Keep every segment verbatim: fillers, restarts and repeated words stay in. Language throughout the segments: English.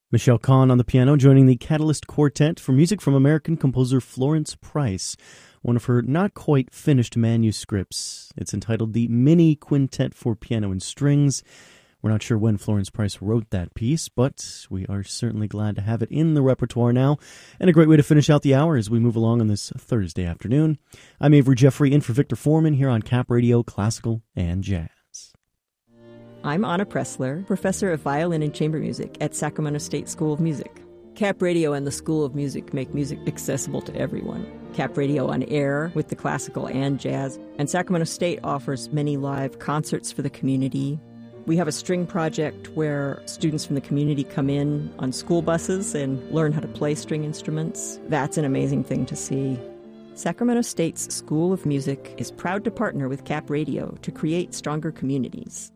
Michelle Kahn on the piano, joining the Catalyst Quartet for music from American composer Florence Price, one of her not-quite finished manuscripts. It's entitled The Mini Quintet for Piano and Strings. We're not sure when Florence Price wrote that piece, but we are certainly glad to have it in the repertoire now, and a great way to finish out the hour as we move along on this Thursday afternoon. I'm Avery Jeffrey, in for Victor Foreman here on Cap Radio Classical and Jazz. I'm Anna Pressler, professor of violin and chamber music at Sacramento State School of Music. Cap Radio and the School of Music make music accessible to everyone. Cap Radio on air with the classical and jazz, and Sacramento State offers many live concerts for the community. We have a string project where students from the community come in on school buses and learn how to play string instruments. That's an amazing thing to see. Sacramento State's School of Music is proud to partner with Cap Radio to create stronger communities.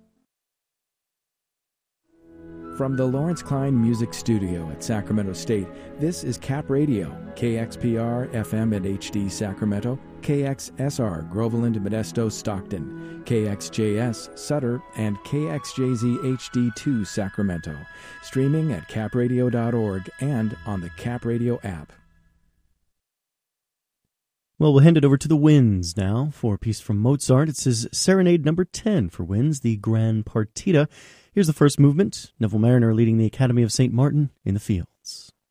From the Lawrence Klein Music Studio at Sacramento State, this is Cap Radio, K X P R F M and H D Sacramento, K X S R Groveland, Modesto, Stockton, K X J S Sutter, and K X J Z H D two Sacramento. Streaming at cap radio dot org and on the Cap Radio app. Well, we'll hand it over to the winds now for a piece from Mozart. It says Serenade number ten for winds, the Gran Partita. Here's the first movement. Neville Mariner leading the Academy of Saint Martin in the Fields.